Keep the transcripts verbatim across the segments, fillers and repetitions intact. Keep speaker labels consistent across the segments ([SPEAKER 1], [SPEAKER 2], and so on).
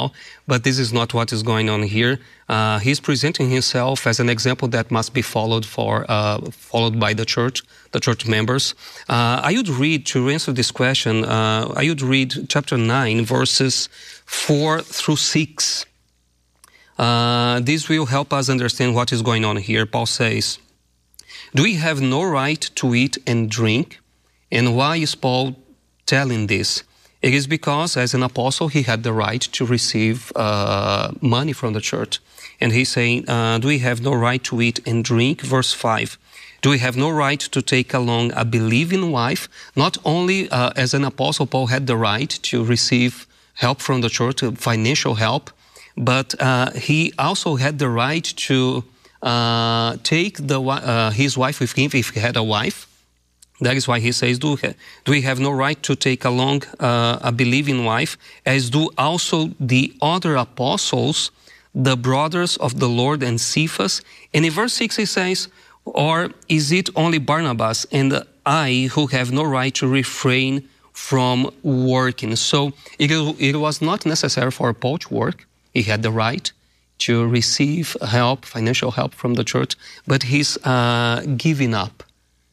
[SPEAKER 1] Paul, but this is not what is going on here. Uh, he's presenting himself as an example that must be followed for uh, followed by the church, the church members. Uh, I would read, to answer this question, uh, I would read chapter nine, verses four through six. Uh, this will help us understand what is going on here. Paul says, "Do we have no right to eat and drink?" And why is Paul telling this? It is because, as an apostle, he had the right to receive uh, money from the church. And he's saying, uh, do we have no right to eat and drink? Verse five, do we have no right to take along a believing wife? Not only uh, as an apostle, Paul had the right to receive help from the church, financial help, but uh, he also had the right to uh, take the, uh, his wife with him if he had a wife. That is why he says, do, do we have no right to take along uh, a believing wife, as do also the other apostles, the brothers of the Lord and Cephas? And in verse six he says, or is it only Barnabas and I who have no right to refrain from working? So it, it was not necessary for Paul to work. He had the right to receive help, financial help from the church, but he's uh, giving up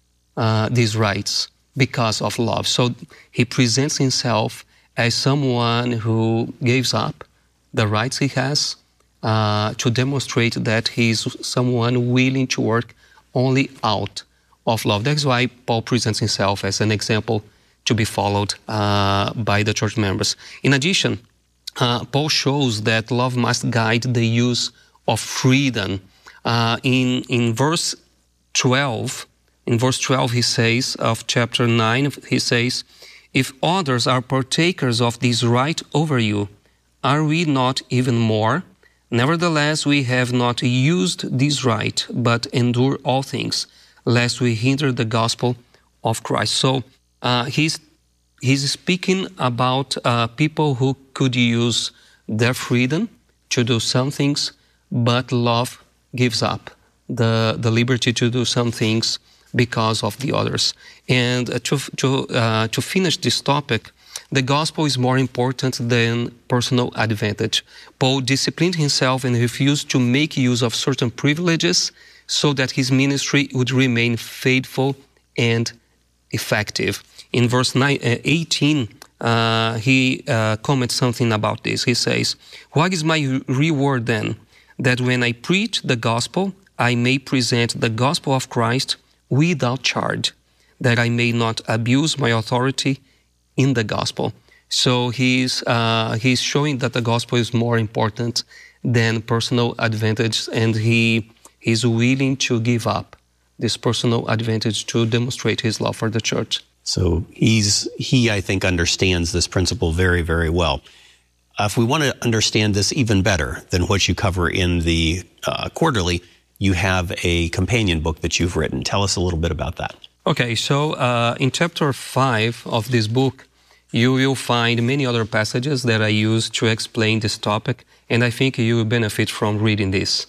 [SPEAKER 1] Uh, these rights because of love. So he presents himself as someone who gives up the rights he has uh, to demonstrate that he's someone willing to work only out of love. That's why Paul presents himself as an example to be followed uh, by the church members. In addition, uh, Paul shows that love must guide the use of freedom. Uh, in, in verse twelve, In verse twelve, he says, of chapter nine, he says, if others are partakers of this right over you, are we not even more? Nevertheless, we have not used this right, but endure all things, lest we hinder the gospel of Christ. So uh, he's, he's speaking about uh, people who could use their freedom to do some things, but love gives up the, the liberty to do some things because of the others. And uh, to, to, uh, to finish this topic, the gospel is more important than personal advantage. Paul disciplined himself and refused to make use of certain privileges so that his ministry would remain faithful and effective. In verse nine, uh, eighteen, uh, he uh, comments something about this. He says, what is my reward then? That when I preach the gospel, I may present the gospel of Christ without charge, that I may not abuse my authority in the gospel. So he's, uh, he's showing that the gospel is more important than personal advantage, and he is willing to give up this personal advantage to demonstrate his love for the church.
[SPEAKER 2] So he's, he, I think, understands this principle very, very well. Uh, if we want to understand this even better than what you cover in the uh, quarterly, you have a companion book that you've written. Tell us a little bit about that.
[SPEAKER 1] Okay, so uh, in chapter five of this book, you will find many other passages that I use to explain this topic, and I think you will benefit from reading this.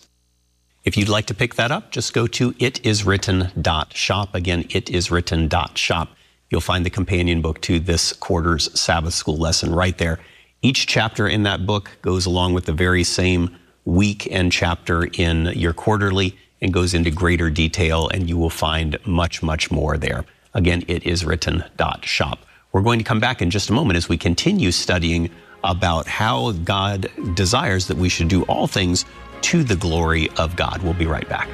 [SPEAKER 2] If you'd like to pick that up, just go to it is written dot shop. Again, it is written dot shop. You'll find the companion book to this quarter's Sabbath School lesson right there. Each chapter in that book goes along with the very same week and chapter in your quarterly and goes into greater detail, and you will find much, much more there. Again, it is written dot shop. We're going to come back in just a moment as we continue studying about how God desires that we should do all things to the glory of God. We'll be right back.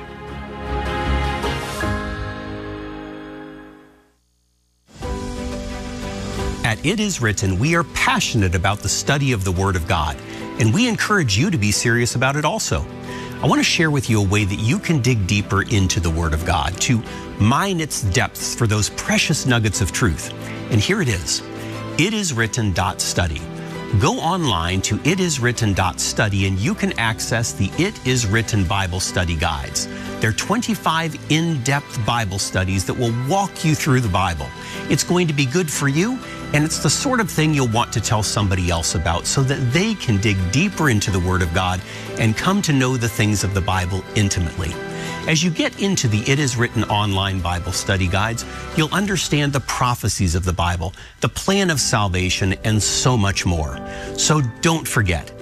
[SPEAKER 2] At It Is Written, we are passionate about the study of the Word of God, and we encourage you to be serious about it also. I want to share with you a way that you can dig deeper into the Word of God, to mine its depths for those precious nuggets of truth. And here it is, it is written dot study. Go online to it is written dot study and you can access the It Is Written Bible Study Guides. They're twenty-five in-depth Bible studies that will walk you through the Bible. It's going to be good for you, and it's the sort of thing you'll want to tell somebody else about so that they can dig deeper into the Word of God and come to know the things of the Bible intimately. As you get into the It Is Written online Bible study guides, you'll understand the prophecies of the Bible, the plan of salvation, and so much more. So don't forget,